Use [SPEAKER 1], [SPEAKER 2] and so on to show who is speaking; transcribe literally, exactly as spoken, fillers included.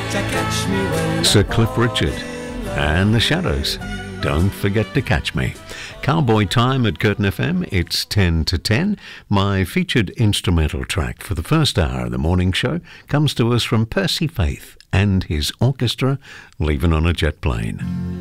[SPEAKER 1] Sir Cliff Richard and the Shadows. Don't forget to catch me. Cowboy Time at Curtin F M. It's ten to ten. My featured instrumental track for the first hour of the morning show comes to us from Percy Faith and his orchestra, Leaving on a Jet Plane.